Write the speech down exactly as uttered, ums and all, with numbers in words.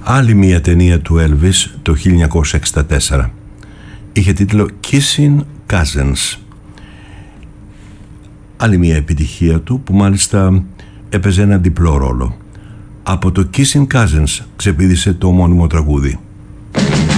Άλλη μια ταινία του Elvis το χίλια εννιακόσια εξήντα τέσσερα. Είχε τίτλο Kissing Cousins. Άλλη μια επιτυχία του που μάλιστα έπαιζε ένα διπλό ρόλο. Από το Kissing Cousins ξεπήδησε το ομώνυμο τραγούδι.